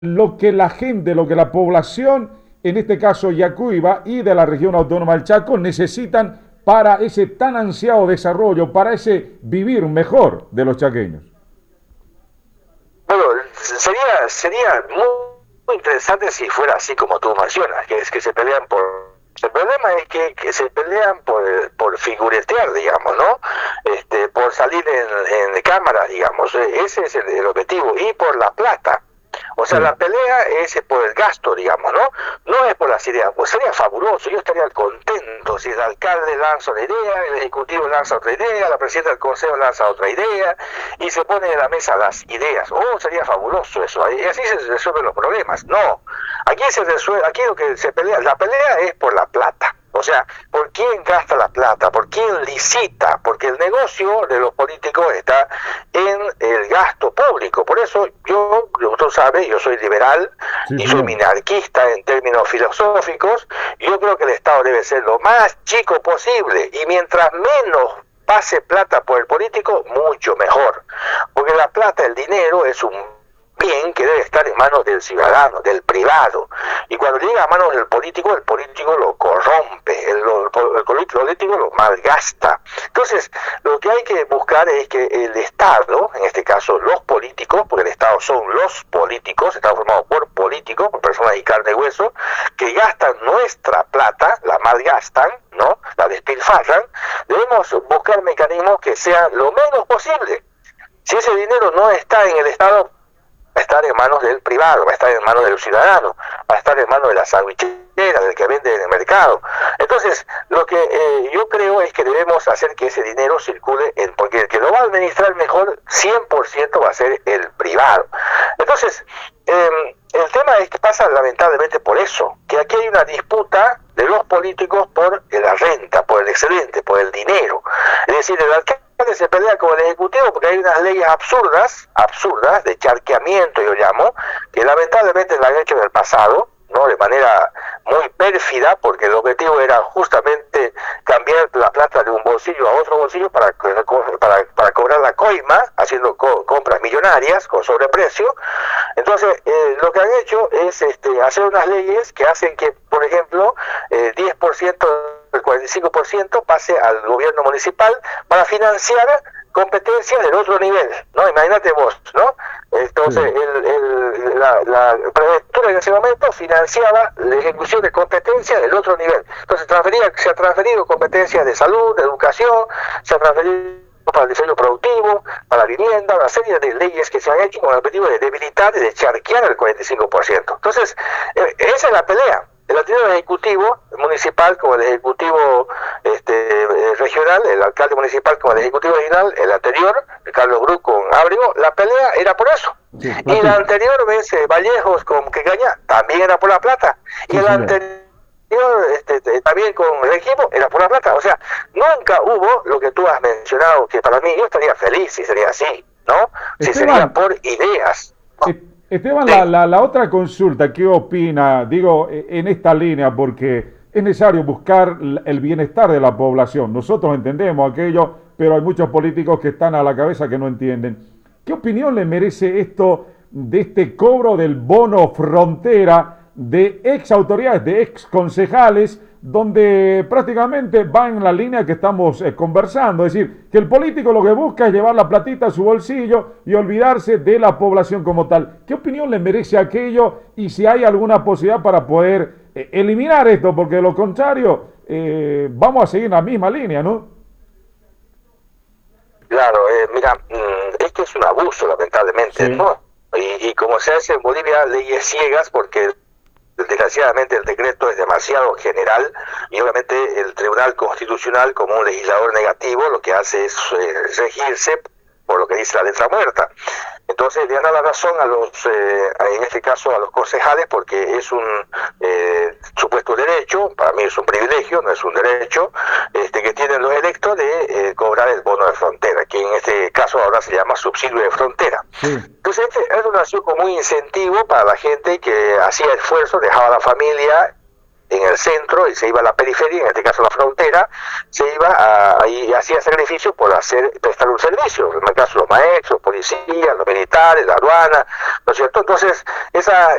lo que la gente, lo que la población, en este caso Yacuiba y de la región autónoma del Chaco, necesitan para ese tan ansiado desarrollo, para ese vivir mejor de los chaqueños. Bueno, sería muy interesante si fuera así como tú mencionas, que es que se pelean por... El problema es que se pelean por figuretear, digamos, ¿no? Por salir en cámara, digamos. Ese es el objetivo. Y por la plata. O sea, Sí. la pelea es por el gasto, digamos, ¿no? No es por las ideas. Pues sería fabuloso, yo estaría contento si el alcalde lanza una idea, el ejecutivo lanza otra idea, la presidenta del consejo lanza otra idea, y se ponen en la mesa las ideas. Oh, sería fabuloso eso. Y así se resuelven los problemas. No, aquí se resuelve, aquí lo que se pelea, la pelea es por la plata. O sea, ¿por quién gasta la plata? ¿Por quién licita? Porque el negocio de los políticos está en el gasto público. Por eso yo, como tú sabes, yo soy liberal Sí, y soy señor. minarquista en términos filosóficos. Yo creo que el Estado debe ser lo más chico posible y mientras menos pase plata por el político, mucho mejor. Porque la plata, el dinero, es un bien que debe estar en manos del ciudadano, del privado. Y cuando llega a manos del político, el político lo corrompe, el político lo malgasta. Entonces, lo que hay que buscar es que el Estado, en este caso los políticos, porque el Estado son los políticos, está formado por políticos, por personas de carne y hueso, que gastan nuestra plata, la malgastan, ¿no? La despilfarran. Debemos buscar mecanismos que sean lo menos posible. Si ese dinero no está en el Estado, va a estar en manos del privado, va a estar en manos del ciudadano, va a estar en manos de la sandwichera, del que vende en el mercado. Entonces, lo que yo creo es que debemos hacer que ese dinero circule, porque el que lo va a administrar mejor, 100% va a ser el privado. Entonces, el tema es que pasa lamentablemente por eso, que aquí hay una disputa de los políticos por la renta, por el excedente, por el dinero. Es decir, el alcalde se pelea con el ejecutivo porque hay unas leyes absurdas de charqueamiento, yo llamo, que lamentablemente la han hecho en el pasado, ¿no? De manera muy pérfida, porque el objetivo era justamente cambiar la plata de un bolsillo a otro bolsillo para cobrar la coima, haciendo compras millonarias con sobreprecio. Entonces, lo que han hecho es hacer unas leyes que hacen que, por ejemplo, 10%, el 45% pase al gobierno municipal para financiar competencias del otro nivel, ¿no? Imagínate vos, ¿no? Entonces, Sí. la prefectura en ese momento financiaba la ejecución de competencias del otro nivel. Entonces, se ha transferido competencias de salud, de educación, se ha transferido para el desarrollo productivo, para la vivienda, una serie de leyes que se han hecho con el objetivo de debilitar y de charquear el 45%. Entonces, esa es la pelea. El anterior ejecutivo municipal como el ejecutivo regional, el alcalde municipal como el ejecutivo regional, el anterior, Carlos Bru con Ábrego, la pelea era por eso. Sí, Y la platita. anterior vez Vallejos con Quecaña, también era por la plata. Y Sí, el señor. anterior también con el equipo era por la plata. O sea, nunca hubo lo que tú has mencionado, que para mí yo estaría feliz si sería así, ¿no? Si sería Esteban, por ideas. ¿No? Esteban, Sí. la otra consulta, ¿qué opina? Digo, en esta línea, porque es necesario buscar el bienestar de la población. Nosotros entendemos aquello, pero hay muchos políticos que están a la cabeza que no entienden. ¿Qué opinión le merece esto de este cobro del bono frontera de ex autoridades, de ex concejales, donde prácticamente va en la línea que estamos conversando? Es decir, que el político lo que busca es llevar la platita a su bolsillo y olvidarse de la población como tal. ¿Qué opinión le merece aquello y si hay alguna posibilidad para poder eliminar esto? Porque de lo contrario, vamos a seguir en la misma línea, ¿no? Claro, mira, es que es un abuso, lamentablemente, Sí, ¿no? Y como se hace en Bolivia, leyes ciegas, porque desgraciadamente el decreto es demasiado general y obviamente el Tribunal Constitucional, como un legislador negativo, lo que hace es regirse por lo que dice la letra muerta. Entonces le dan la razón a en este caso a los concejales, porque es un supuesto derecho, para mí es un privilegio, no es un derecho, que tienen los electos de cobrar el bono de frontera, que en este caso ahora se llama subsidio de frontera. sí, Entonces es un asunto muy incentivo para la gente que hacía esfuerzo, dejaba la familia en el centro y se iba a la periferia, en este caso la frontera, se iba y hacía sacrificio por prestar un servicio, en el caso los maestros, policías, los militares, la aduana, ¿no es cierto? Entonces,